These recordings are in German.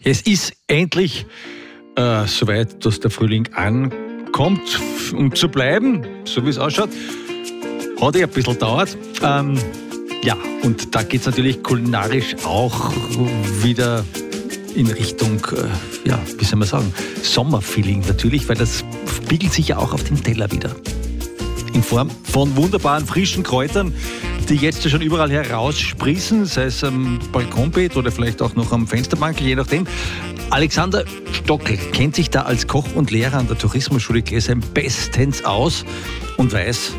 Es ist endlich soweit, dass der Frühling ankommt, um zu bleiben, so wie es ausschaut. Hat ja ein bisschen gedauert. Ja, und da geht es natürlich kulinarisch auch wieder in Richtung, wie soll man sagen, Sommerfeeling natürlich, weil das spiegelt sich ja auch auf dem Teller wieder. In Form von wunderbaren frischen Kräutern, die jetzt schon überall heraussprießen, sei es am Balkonbeet oder vielleicht auch noch am Fensterbank, je nachdem. Alexander Stockel kennt sich da als Koch und Lehrer an der Tourismusschule Glesheim bestens aus und weiß,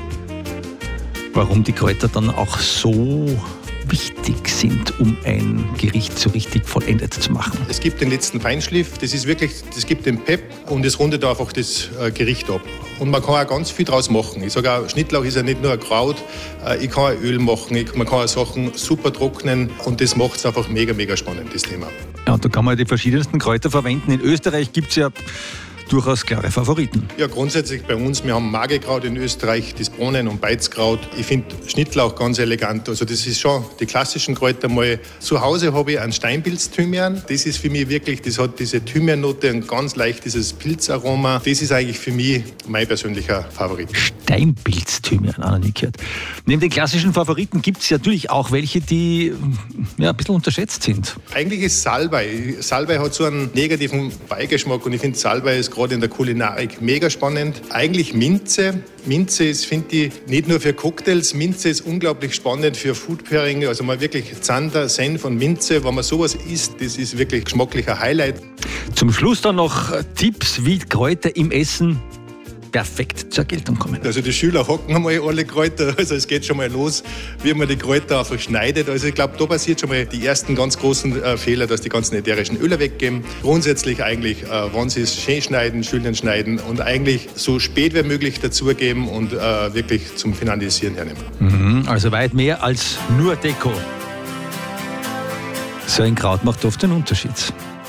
warum die Kräuter dann auch so wichtig sind, um ein Gericht so richtig vollendet zu machen. Es gibt den letzten Feinschliff, das gibt den Pep und es rundet einfach das Gericht ab. Und man kann auch ganz viel draus machen. Ich sage auch, Schnittlauch ist ja nicht nur ein Kraut, ich kann auch Öl machen, man kann auch Sachen super trocknen und das macht es einfach mega, mega spannend, das Thema. Ja, und da kann man die verschiedensten Kräuter verwenden. In Österreich gibt es ja durchaus klare Favoriten. Ja, grundsätzlich bei uns, wir haben Magerkraut in Österreich, das Bohnen- und Beizkraut. Ich finde Schnittlauch ganz elegant. Also das ist schon die klassischen Kräuter mal. Zu Hause habe ich einen Steinpilz-Thymian. Das ist für mich wirklich, das hat diese Thymian-Note, ein ganz leichtes Pilzaroma. Das ist eigentlich für mich mein persönlicher Favorit. Steinpilz-Thymian, auch noch nie gehört. Neben den klassischen Favoriten gibt es natürlich auch welche, die ein bisschen unterschätzt sind. Eigentlich ist Salbei. Salbei hat so einen negativen Beigeschmack und ich finde Salbei ist gerade in der Kulinarik mega spannend. Eigentlich Minze. Minze ist, finde ich, nicht nur für Cocktails. Minze ist unglaublich spannend für Food Pairing. Also mal wirklich Zander, Senf und Minze. Wenn man sowas isst, das ist wirklich geschmacklicher Highlight. Zum Schluss dann noch Tipps, wie Kräuter im Essen perfekt zur Geltung kommen. Also die Schüler hacken einmal alle Kräuter, also es geht schon mal los, wie man die Kräuter einfach schneidet. Also ich glaube, da passiert schon mal die ersten ganz großen Fehler, dass die ganzen ätherischen Öle weggehen. Grundsätzlich eigentlich, wenn sie es schön schneiden, schön schneiden und eigentlich so spät wie möglich dazugeben und wirklich zum Finalisieren hernehmen. Also weit mehr als nur Deko. So ein Kraut macht oft einen Unterschied.